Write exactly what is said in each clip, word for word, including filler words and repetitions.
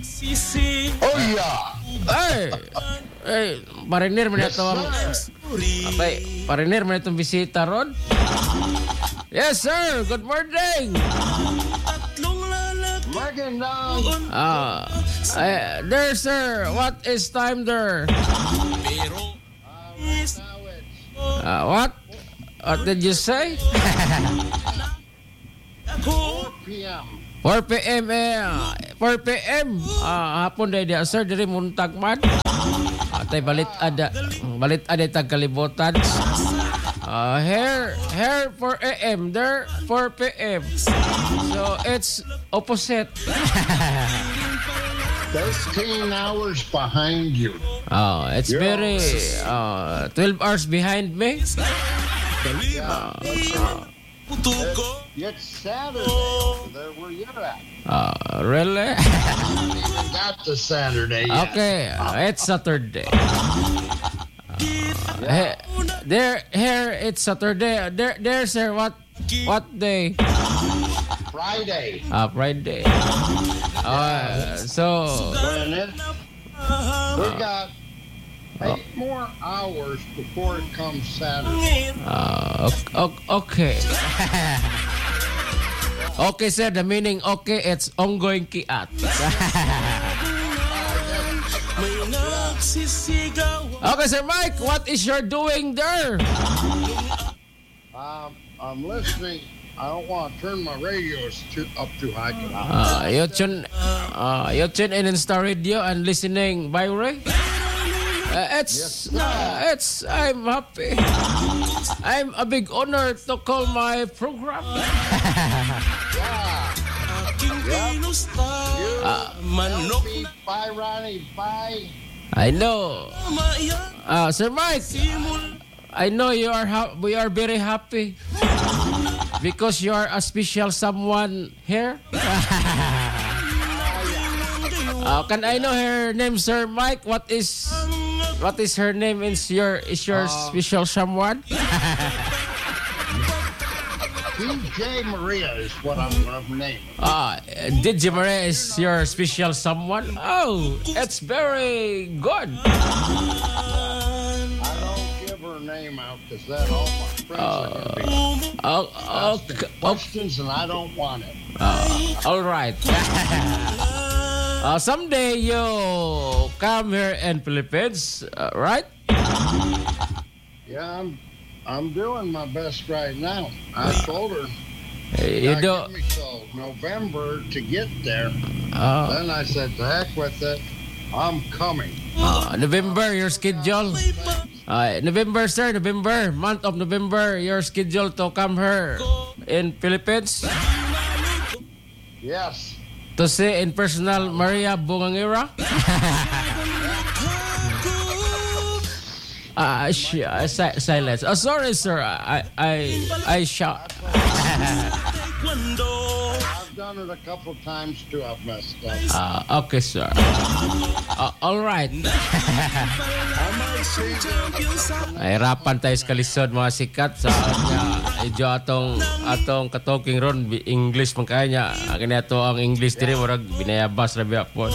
Oh yeah. Ay, ay, parinir man ito ang... Okay, parinir man itong bisita ron. Yes, sir. Good morning. Magandang. Ah, uh, there, sir. What is time there? Uh, what? What did you say? four p.m. four p.m. eh, four p.m. Ah, hapon day dia, sir, diri muntag man. Atay balit ada, balit ada tag kalibutan. Uh, here, here four a.m. There four p.m. So it's opposite. thirteen hours behind you. Oh, it's You're very uh, twelve hours behind me. Yeah. Uh, it's Saturday. There where you're at. Uh, really? Even got to Saturday yet. Okay, uh, it's Saturday. Uh, he- there, here it's Saturday. There, there, sir. What, what day? Friday. Ah, Friday. Uh, so, When it, we got eight more hours before it comes Saturday. uh, o- o- okay. Okay, sir. The meaning okay, it's ongoing kiat. Okay, Sir Mike, what is your doing there? Um, I'm listening. I don't want to turn my radios too, up too high. Uh, you tune, uh, you tune in in Star Radio and listening by Ray. Uh, it's, uh, it's. I'm happy. I'm a big honor to call my program. You, bye, Ronnie. Bye. I know. Uh, Sir Mike, I know you are. Ha- we are very happy because you are a special someone here. Uh, can I know her name, Sir Mike? What is what is her name? Is your is your Uh, special someone? D J Maria is what I'm her name. Ah, uh, D J Maria is your special someone? Oh, it's very good. I don't give her name out because then all my friends are going to be Oh, asking okay, questions and I don't want it. uh, all right. uh, someday you come here in Philippines, uh, right? Yeah, I'm I'm doing my best right now. I told her You "Now do. give me till November to get there. Uh, Then I said, to heck with it. I'm coming. uh, November, your schedule. Uh, November, sir, November, month of November, your schedule to come here in Philippines Yes. to see in personal Maria Bungangira. Ah, uh, sh- uh, si- silence. Oh, sorry, sir. I I I shout. I've done it a couple times too. I've messed up. Ah, okay, sir. Uh, all right. Nahirapan tayo sa kalisod mga sikat sa nga idyo atong atong katoking ron bi- English man kaya akin ato ang English diri murag binayabas ra biya po.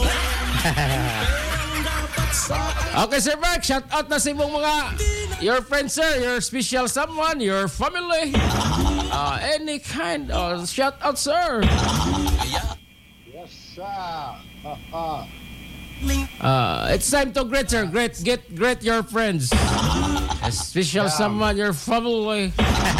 Okay, Sir Mark, shout out na sa imong mga your friends, sir, your special someone, your family. Uh, any kind of shout out, sir. Yes, sir. Uh-huh. Uh, it's time to greet, sir. Great, get great your friends. A special Yeah. someone, your family.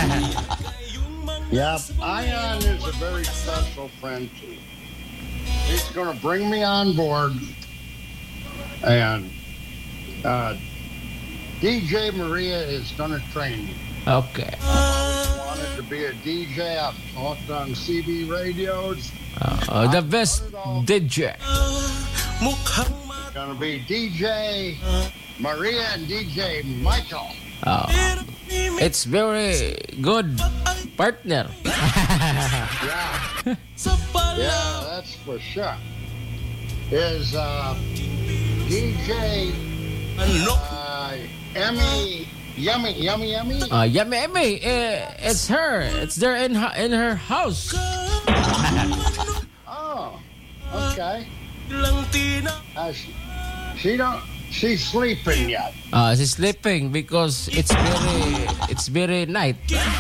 Yep, Ion is a very special friend too. He's going to bring me on board, and uh, D J Maria is going to train me. Okay. I wanted to be a D J. I've talked on C B radios. Uh, the best D J. It's going to be D J Maria and D J Michael. Uh, it's very good partner. Yeah, yeah, that's for sure. Is uh, D J uh, Emmy Yummy Yummy Yummy? Uh, yummy, yummy. Uh, it's her. It's there in her, in her house. Oh, okay. Uh, she, she don't. She's sleeping yet. Uh, she's sleeping because it's very it's very night.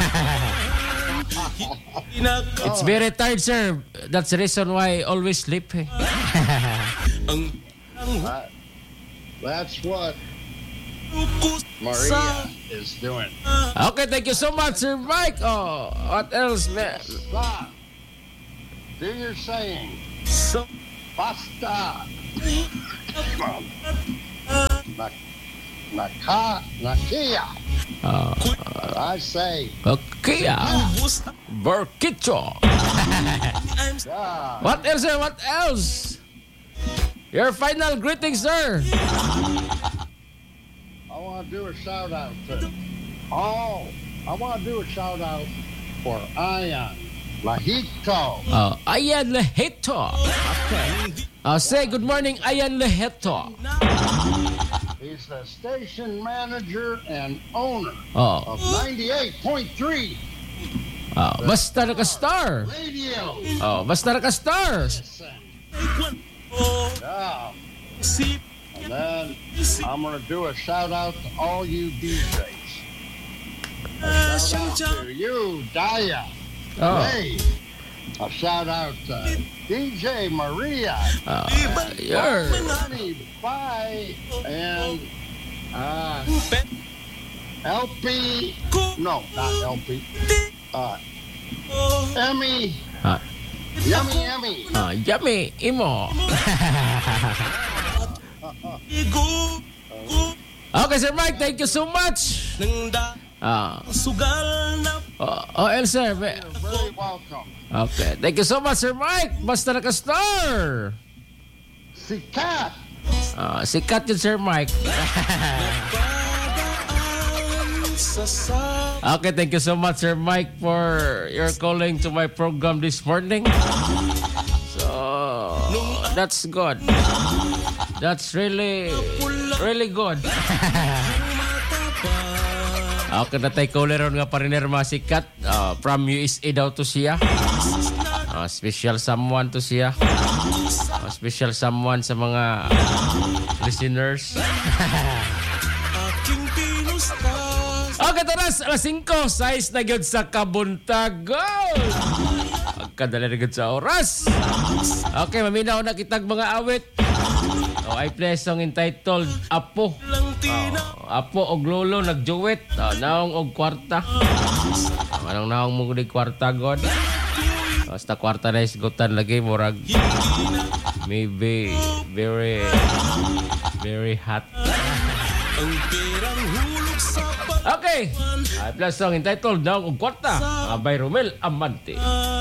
It's very tired, sir. That's the reason why I always sleeping. Uh, that's what Maria is doing. Okay, thank you so much, Sir Mike. Oh, what else, man? Stop. Do your saying. Basta. Na- Naka, Nakia. Uh, I say. okay, ah. Burkito. Yeah. What else, sir? What else? Your final greetings, sir. I want to do a shout out to. Oh, I want to do a shout out for Ian Lahito. Oh, Ayan Leheto. Okay. Uh, say good morning, Ayan Leheto. He's the station manager and owner Oh, of ninety-eight point three oh, basta naka-star. radio. Oh, basta naka-star. Yeah. And then I'm going to do a shout out to all you D Js. A shout out to you, Daya. Oh, Hey, a shout out to D J Maria. uh, you're... Honey, bye. And uh, L P. No, not L P. Uh, Emmy. Ah, Yummy Emmy. ah, yummy, imo. Okay, Sir Mike, thank you so much. Ah, oh, oh, El, sir. be- You're very welcome. Okay, thank you so much, Sir Mike. Basta naka-star. Si Kat. Ah, sikat yun, Sir Mike. Okay, thank you so much, Sir Mike, for your calling to my program this morning. So, that's good. That's really, really good. Okay, natay caller ron nga pariner mga sikat. Ah, from U S A daw to siya. Ah, special someone to siya. Ah, special someone sa mga listeners. Okay, taras, alas singko, size na gyud sa kabuntagon. Pagkadali na gyud sa oras. Okay, maminaw na kitag mga awit. Oh, I play song entitled Apo. Oh, Apo og lolo nagjuwit. Oh, naong og kwarta. Oh, anong naong mo di kwarta god. Basta kwarta na isgutan lagi murag maybe very very hot. Okay, I play song entitled Naong og kwarta. Uh, by Romel Amante.